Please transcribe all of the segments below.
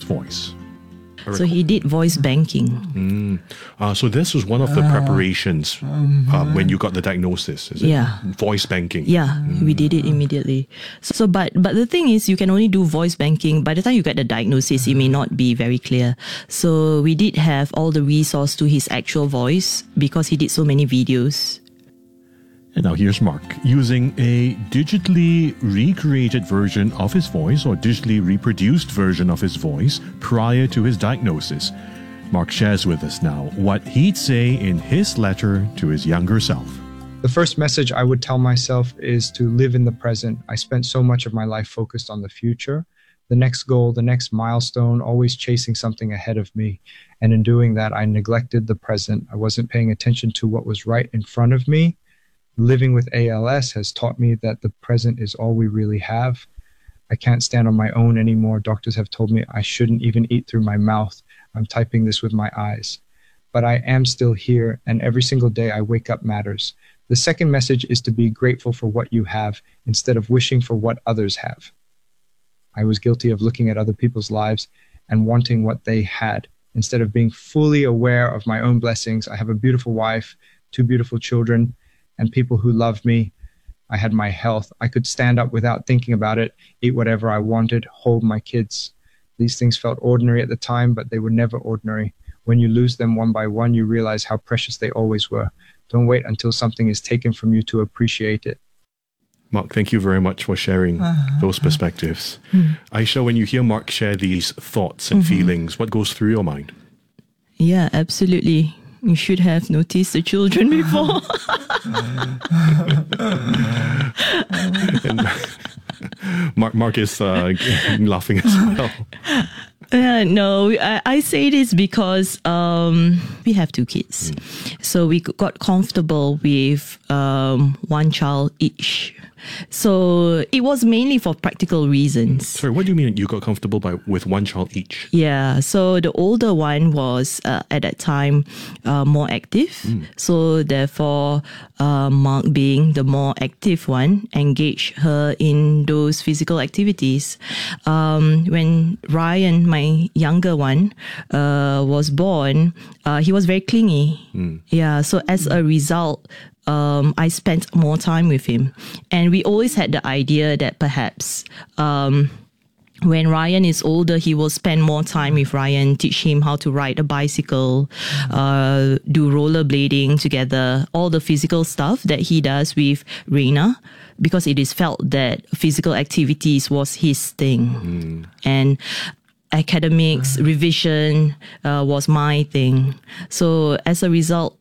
voice. So he did voice banking. So this was one of the preparations when you got the diagnosis, is it? Yeah. Voice banking. Yeah, we did it immediately. So, but the thing is, you can only do voice banking. By the time you get the diagnosis, it may not be very clear. So we did have all the resource to his actual voice because he did so many videos. And now here's Mark using a digitally recreated version of his voice or digitally reproduced version of his voice prior to his diagnosis. Mark shares with us now what he'd say in his letter to his younger self. The first message I would tell myself is to live in the present. I spent so much of my life focused on the future, the next goal, the next milestone, always chasing something ahead of me. And in doing that, I neglected the present. I wasn't paying attention to what was right in front of me. Living with ALS has taught me that the present is all we really have. I can't stand on my own anymore. Doctors have told me I shouldn't even eat through my mouth. I'm typing this with my eyes. But I am still here, and every single day I wake up matters. The second message is to be grateful for what you have instead of wishing for what others have. I was guilty of looking at other people's lives and wanting what they had instead of being fully aware of my own blessings. I have a beautiful wife, 2 beautiful children, and people who love me. I had my health. I could stand up without thinking about it, eat whatever I wanted, hold my kids. These things felt ordinary at the time, but they were never ordinary. When you lose them one by one, you realize how precious they always were. Don't wait until something is taken from you to appreciate it. Mark, thank you very much for sharing those perspectives. Aisha, when you hear Mark share these thoughts and feelings, what goes through your mind? Yeah, absolutely. You should have noticed the children before. Mark is laughing as well. No, I say this because we have 2 kids. So we got comfortable with 1 child each. So it was mainly for practical reasons. Sorry, what do you mean you got comfortable with 1 child each? Yeah, so the older one was at that time more active. So therefore, Mark being the more active one, engaged her in those physical activities. When Ryan, my younger one, was born, he was very clingy. Yeah, so as a result, I spent more time with him. And we always had the idea that perhaps when Ryan is older, he will spend more time with Ryan, teach him how to ride a bicycle, do rollerblading together, all the physical stuff that he does with Reina, because it is felt that physical activities was his thing. And academics, revision was my thing. So as a result,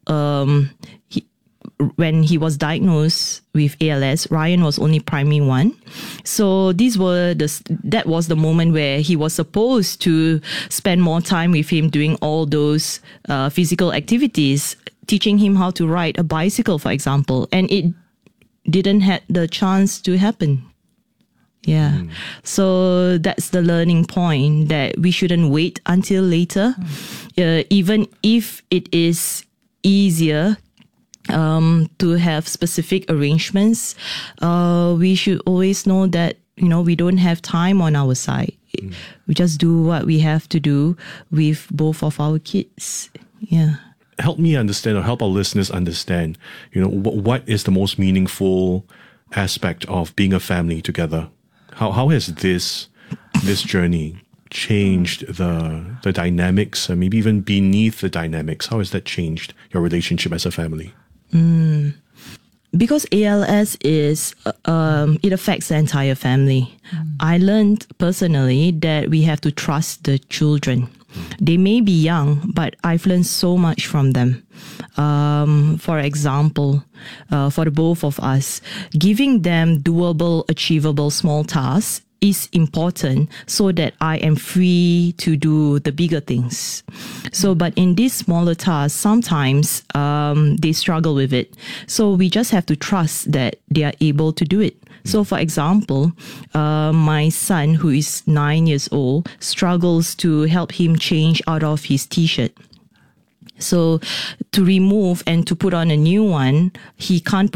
when he was diagnosed with ALS, Ryan was only primary 1. So that was the moment where he was supposed to spend more time with him doing all those physical activities, teaching him how to ride a bicycle, for example. And it didn't have the chance to happen. Yeah. So that's the learning point, that we shouldn't wait until later. Even if it is easier to have specific arrangements, we should always know that, we don't have time on our side. We just do what we have to do with both of our kids. Yeah. Help me understand, or help our listeners understand, what is the most meaningful aspect of being a family together? How has this journey changed the dynamics, and maybe even beneath the dynamics? How has that changed your relationship as a family? Because ALS it affects the entire family. I learned personally that we have to trust the children. They may be young, but I've learned so much from them. For example, for the both of us, giving them doable, achievable small tasks is important so that I am free to do the bigger things. So, but in these smaller tasks, sometimes they struggle with it. So we just have to trust that they are able to do it. So, for example, my son, who is 9 years old, struggles to help him change out of his t-shirt. So to remove and to put on a new one, he can't